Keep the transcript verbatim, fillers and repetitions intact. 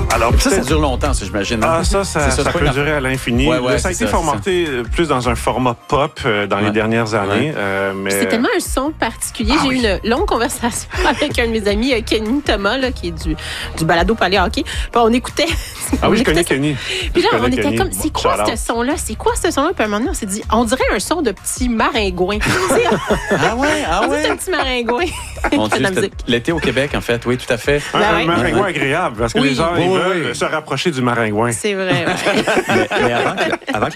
Alors, ça, ça dure longtemps, ça, j'imagine. Ah, ça, ça, ça, ça peut durer à l'infini. Ouais, ouais, ça a été ça, formaté plus dans un format pop euh, dans ouais. les dernières années. Ouais. Euh, mais... C'est tellement un son particulier. Ah, J'ai oui. eu une longue conversation avec un de mes amis, Kenny Thomas, là, qui est du, du balado Palais Hockey. Puis on écoutait... Ah oui, on je connais ça. Kenny. Puis là, je on était Kenny. comme, c'est quoi ce son-là? C'est quoi ce son-là? Puis à un moment donné, on s'est dit, on dirait un son de petit maringouin. Ah ouais, ah on ouais. C'est un petit maringouin. Mon Dieu, l'été au Québec, en fait. Oui, tout à fait. Un, ben un ouais. maringouin agréable, parce que oui. les gens oui, ils veulent oui. se rapprocher du maringouin. C'est vrai. Ouais. mais, mais avant que, avant que